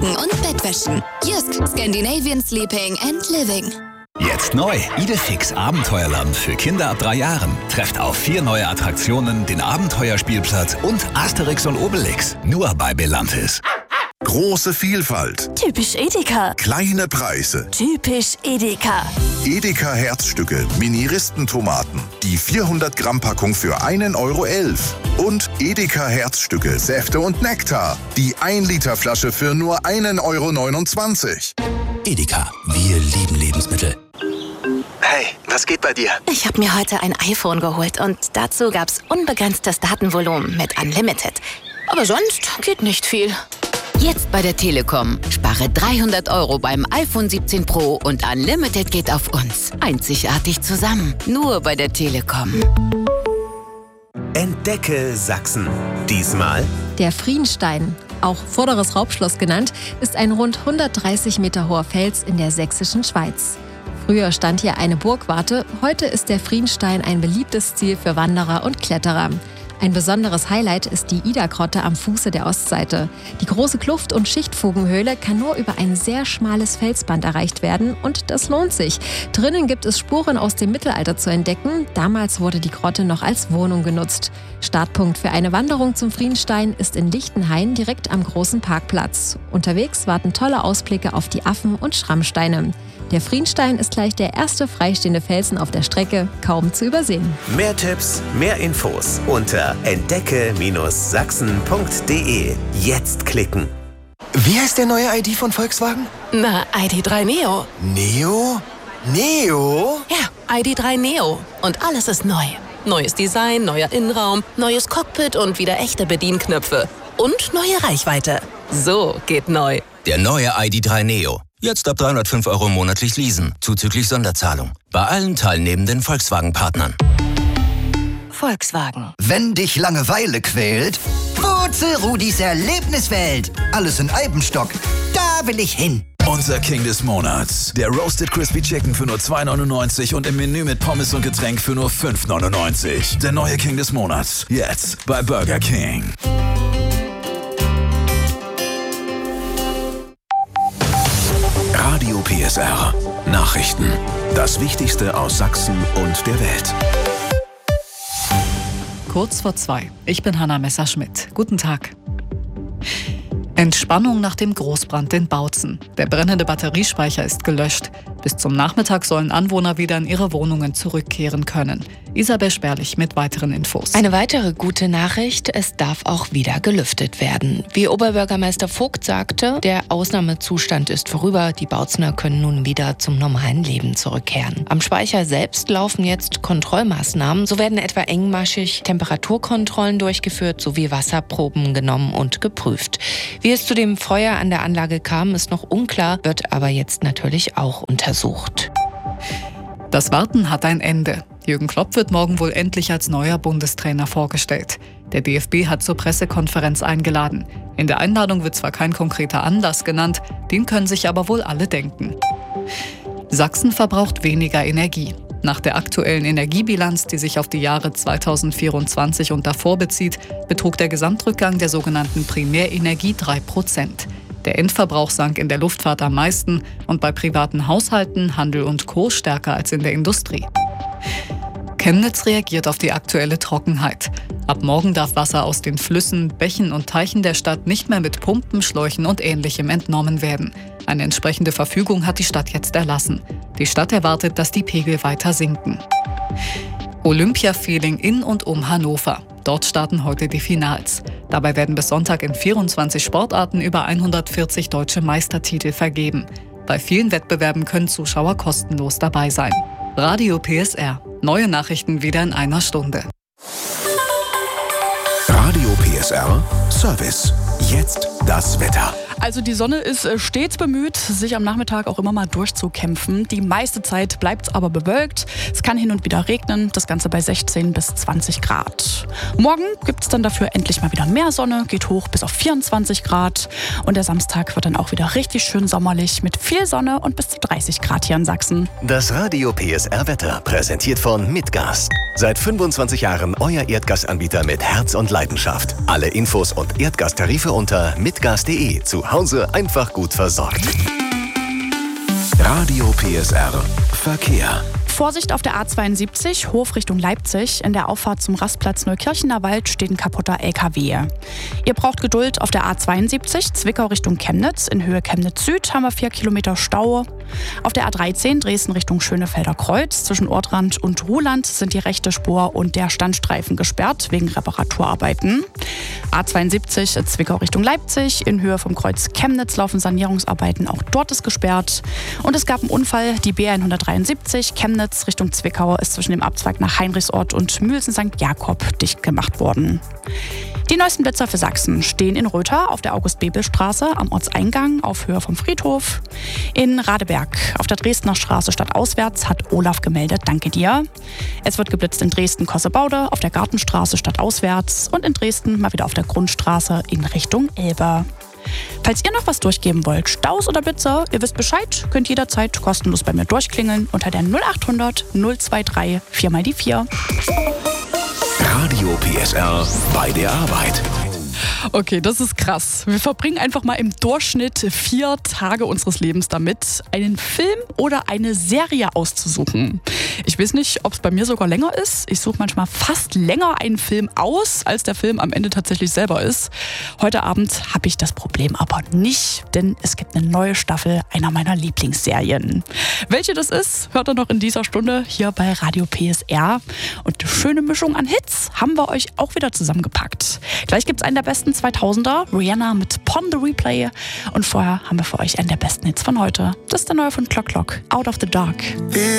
Decken und Bettwäschen. Jysk, Scandinavian Sleeping and Living. Jetzt neu, Idefix Abenteuerland für Kinder ab 3 Jahren. Trefft auf 4 neue Attraktionen, den Abenteuerspielplatz und Asterix und Obelix. Nur bei Belantis. Große Vielfalt. Typisch Edeka. Kleine Preise. Typisch Edeka. Edeka Herzstücke, Mini-Ristentomaten. Die 400 Gramm Packung für 1,11 €. Und Edeka Herzstücke, Säfte und Nektar. Die 1 Liter Flasche für nur 1,29 €. Edeka, wir lieben Lebensmittel. Hey, was geht bei dir? Ich habe mir heute ein iPhone geholt und dazu gab's unbegrenztes Datenvolumen mit Unlimited. Aber sonst geht nicht viel. Jetzt bei der Telekom. Spare 300 € beim iPhone 17 Pro und Unlimited geht auf uns. Einzigartig zusammen. Nur bei der Telekom. Entdecke Sachsen. Diesmal Der Frienstein, auch Vorderes Raubschloss genannt, ist ein rund 130 Meter hoher Fels in der sächsischen Schweiz. Früher stand hier eine Burgwarte, heute ist der Frienstein ein beliebtes Ziel für Wanderer und Kletterer. Ein besonderes Highlight ist die Ida-Grotte am Fuße der Ostseite. Die große Kluft- und Schichtfugenhöhle kann nur über ein sehr schmales Felsband erreicht werden und das lohnt sich. Drinnen gibt es Spuren aus dem Mittelalter zu entdecken. Damals wurde die Grotte noch als Wohnung genutzt. Startpunkt für eine Wanderung zum Frienstein ist in Lichtenhain direkt am großen Parkplatz. Unterwegs warten tolle Ausblicke auf die Affen und Schrammsteine. Der Frienstein ist gleich der erste freistehende Felsen auf der Strecke, kaum zu übersehen. mehr Tipps, mehr Infos unter entdecke-sachsen.de. Jetzt klicken. Wie heißt der neue ID von Volkswagen? Na, ID.3 Neo. Neo? Neo? Ja, ID.3 Neo. Und alles ist neu. Neues Design, neuer Innenraum, neues Cockpit und wieder echte Bedienknöpfe. Und neue Reichweite. So geht neu. Der neue ID.3 Neo. Jetzt ab 305 € monatlich leasen, zuzüglich Sonderzahlung. Bei allen teilnehmenden Volkswagen-Partnern. Volkswagen. Wenn dich Langeweile quält, Wurzel Rudis Erlebniswelt. Alles in Eibenstock. Da will ich hin. Unser King des Monats. Der Roasted Crispy Chicken für nur 2,99 € und im Menü mit Pommes und Getränk für nur 5,99 €. Der neue King des Monats. Jetzt bei Burger King. Radio PSR. Nachrichten. Das Wichtigste aus Sachsen und der Welt. Kurz vor 2. Ich bin Hanna Messerschmidt. Guten Tag. Entspannung nach dem Großbrand in Bautzen. Der brennende Batteriespeicher ist gelöscht. Bis zum Nachmittag sollen Anwohner wieder in ihre Wohnungen zurückkehren können. Isabel Sperlich mit weiteren Infos. Eine weitere gute Nachricht, es darf auch wieder gelüftet werden. Wie Oberbürgermeister Vogt sagte, der Ausnahmezustand ist vorüber. Die Bautzener können nun wieder zum normalen Leben zurückkehren. Am Speicher selbst laufen jetzt Kontrollmaßnahmen. So werden etwa engmaschig Temperaturkontrollen durchgeführt sowie Wasserproben genommen und geprüft. Wie es zu dem Feuer an der Anlage kam, ist noch unklar, wird aber jetzt natürlich auch untersucht. Das Warten hat ein Ende. Jürgen Klopp wird morgen wohl endlich als neuer Bundestrainer vorgestellt. Der DFB hat zur Pressekonferenz eingeladen. In der Einladung wird zwar kein konkreter Anlass genannt, den können sich aber wohl alle denken. Sachsen verbraucht weniger Energie. Nach der aktuellen Energiebilanz, die sich auf die Jahre 2024 und davor bezieht, betrug der Gesamtrückgang der sogenannten Primärenergie 3%. Der Endverbrauch sank in der Luftfahrt am meisten und bei privaten Haushalten, Handel und Co. stärker als in der Industrie. Chemnitz reagiert auf die aktuelle Trockenheit. Ab morgen darf Wasser aus den Flüssen, Bächen und Teichen der Stadt nicht mehr mit Pumpen, Schläuchen und Ähnlichem entnommen werden. Eine entsprechende Verfügung hat die Stadt jetzt erlassen. Die Stadt erwartet, dass die Pegel weiter sinken. Olympia-Feeling in und um Hannover. Dort starten heute die Finals. Dabei werden bis Sonntag in 24 Sportarten über 140 deutsche Meistertitel vergeben. Bei vielen Wettbewerben können Zuschauer kostenlos dabei sein. Radio PSR. Neue Nachrichten wieder in einer Stunde. Radio PSR Service. Jetzt das Wetter. Also die Sonne ist stets bemüht, sich am Nachmittag auch immer mal durchzukämpfen. Die meiste Zeit bleibt es aber bewölkt. Es kann hin und wieder regnen, das Ganze bei 16 bis 20 Grad. Morgen gibt es dann dafür endlich mal wieder mehr Sonne, geht hoch bis auf 24 Grad. Und der Samstag wird dann auch wieder richtig schön sommerlich mit viel Sonne und bis zu 30 Grad hier in Sachsen. Das Radio PSR Wetter, präsentiert von Mitgas. Seit 25 Jahren euer Erdgasanbieter mit Herz und Leidenschaft. Alle Infos und Erdgastarife unter mit mitgas.de. Zu Hause einfach gut versorgt. Radio PSR Verkehr. Vorsicht auf der A72, Hof Richtung Leipzig. In der Auffahrt zum Rastplatz Neukirchener Wald steht ein kaputter LKW. Ihr braucht Geduld auf der A72, Zwickau Richtung Chemnitz. In Höhe Chemnitz Süd haben wir 4 Kilometer Stau. Auf der A13 Dresden Richtung Schönefelder Kreuz. Zwischen Ortrand und Ruhland sind die rechte Spur und der Standstreifen gesperrt wegen Reparaturarbeiten. A72 Zwickau Richtung Leipzig. In Höhe vom Kreuz Chemnitz laufen Sanierungsarbeiten. Auch dort ist gesperrt. Und es gab einen Unfall. Die B173 Chemnitz Richtung Zwickau ist zwischen dem Abzweig nach Heinrichsort und Mühlsen St. Jakob dicht gemacht worden. Die neuesten Blitzer für Sachsen stehen in Röther auf der August-Bebel-Straße am Ortseingang auf Höhe vom Friedhof. In Radeberg auf der Dresdner Straße stadtauswärts hat Olaf gemeldet, danke dir. Es wird geblitzt in Dresden-Kossebaude auf der Gartenstraße stadtauswärts und in Dresden mal wieder auf der Grundstraße in Richtung Elbe. Falls ihr noch was durchgeben wollt, Staus oder Blitzer, ihr wisst Bescheid, könnt jederzeit kostenlos bei mir durchklingeln unter der 0800 023 4x4. Radio PSR bei der Arbeit. Okay, das ist krass. Wir verbringen einfach mal im Durchschnitt 4 Tage unseres Lebens damit, einen Film oder eine Serie auszusuchen. Ich weiß nicht, ob es bei mir sogar länger ist. Ich suche manchmal fast länger einen Film aus, als der Film am Ende tatsächlich selber ist. Heute Abend habe ich das Problem aber nicht, denn es gibt eine neue Staffel einer meiner Lieblingsserien. Welche das ist, hört ihr noch in dieser Stunde hier bei Radio PSR. Und eine schöne Mischung an Hits haben wir euch auch wieder zusammengepackt. Gleich gibt es einen der besten 2000er, Rihanna mit Pon the Replay. Und vorher haben wir für euch einen der besten Hits von heute. Das ist der neue von Clock Clock, Out of the Dark.